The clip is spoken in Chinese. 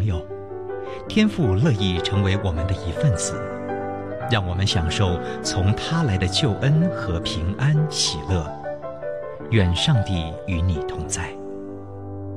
有，天父乐意成为我们的一份子，让我们享受从他来的救恩和平安喜乐。愿上帝与你同在。